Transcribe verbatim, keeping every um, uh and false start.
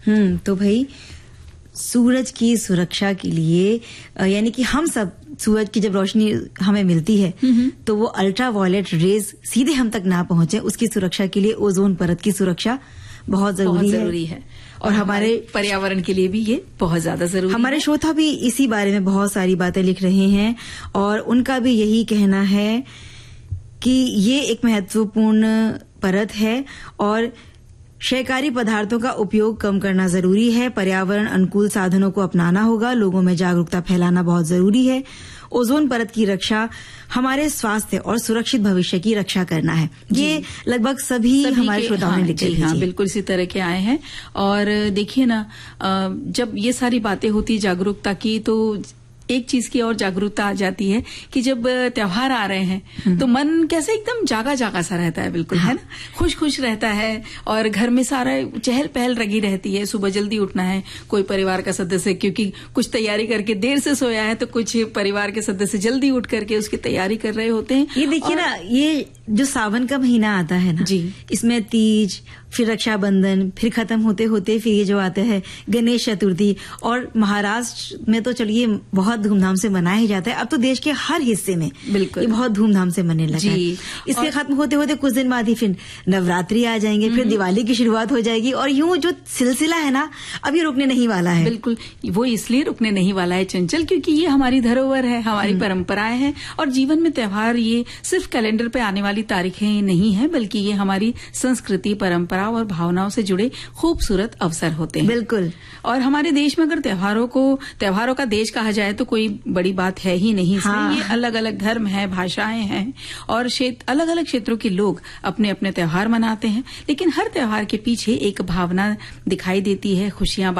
हम्म तो भाई सूरज की सुरक्षा के लिए यानी कि हम सब सूरज की जब रोशनी हमें मिलती है तो वो अल्ट्रा वायलेट रेज सीधे हम तक ना पहुंचे, उसकी सुरक्षा के लिए ओजोन परत की सुरक्षा बहुत जरूरी, बहुत है।, जरूरी है और हमारे पर्यावरण के लिए भी ये बहुत ज्यादा जरूरी हमारे है। श्रोता भी इसी बारे में बहुत सारी बातें लिख रहे हैं और उनका भी यही कहना है कि ये एक महत्वपूर्ण परत है और क्षयकारी पदार्थों का उपयोग कम करना जरूरी है। पर्यावरण अनुकूल साधनों को अपनाना होगा, लोगों में जागरूकता फैलाना बहुत जरूरी है। ओजोन परत की रक्षा हमारे स्वास्थ्य और सुरक्षित भविष्य की रक्षा करना है। ये लगभग सभी, सभी हमारे श्रोताओं ने लिखे हैं। हाँ, बिल्कुल इसी तरह के आए हैं। और देखिए ना, जब ये सारी बातें होती जागरूकता की तो एक चीज की और जागरूकता आ जाती है कि जब त्योहार आ रहे हैं तो मन कैसे एकदम जागा जागा सा रहता है, बिल्कुल, हाँ। है ना, खुश खुश रहता है और घर में सारा चहल पहल लगी रहती है। सुबह जल्दी उठना है, कोई परिवार का सदस्य क्योंकि कुछ तैयारी करके देर से सोया है तो कुछ परिवार के सदस्य जल्दी उठ करके उसकी तैयारी कर रहे होते हैं। ये देखिए ना, ये जो सावन का महीना आता है ना जी, इसमें तीज, फिर रक्षाबंधन, फिर खत्म होते होते फिर ये जो आता है गणेश चतुर्थी, और महाराष्ट्र में तो चलिए बहुत धूमधाम से मनाया ही जाता है। अब तो देश के हर हिस्से में बिल्कुल ये बहुत धूमधाम से मनने लगा है। इसके खत्म होते होते कुछ दिन बाद ही फिर नवरात्रि आ जाएंगे, फिर दिवाली की शुरुआत हो जाएगी और यूं जो सिलसिला है ना अभी रुकने नहीं वाला है। बिल्कुल, वो इसलिए रुकने नहीं वाला है चंचल क्योंकि ये हमारी धरोहर है, हमारी परंपराएं हैं और जीवन में त्योहार ये सिर्फ कैलेंडर पे आने वाली तारीखें नहीं है बल्कि ये हमारी संस्कृति, परंपरा और भावनाओं से जुड़े खूबसूरत अवसर होते हैं। बिल्कुल, और हमारे देश में अगर त्योहारों को त्योहारों का देश कहा जाए तो कोई बड़ी बात है ही नहीं। हाँ। ये अलग अलग धर्म है, भाषाएं हैं और अलग अलग क्षेत्रों के लोग अपने अपने त्योहार मनाते हैं, लेकिन हर त्योहार के पीछे एक भावना दिखाई देती है, खुशियां